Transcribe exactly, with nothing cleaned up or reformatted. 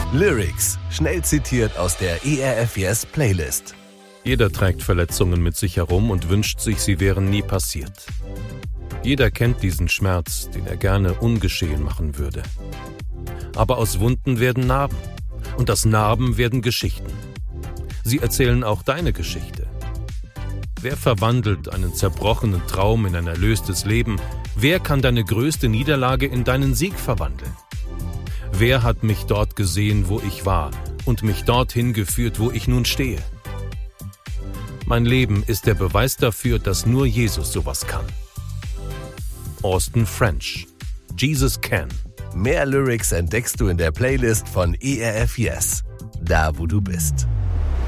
Lyrics, schnell zitiert aus der E R F Yes Playlist. Jeder trägt Verletzungen mit sich herum und wünscht sich, sie wären nie passiert. Jeder kennt diesen Schmerz, den er gerne ungeschehen machen würde. Aber aus Wunden werden Narben und aus Narben werden Geschichten. Sie erzählen auch deine Geschichte. Wer verwandelt einen zerbrochenen Traum in ein erlöstes Leben? Wer kann deine größte Niederlage in deinen Sieg verwandeln? Wer hat mich dort gesehen, wo ich war, und mich dorthin geführt, wo ich nun stehe? Mein Leben ist der Beweis dafür, dass nur Jesus sowas kann. Austin French, Jesus Can. Mehr Lyrics entdeckst du in der Playlist von E R F Yes, da wo du bist.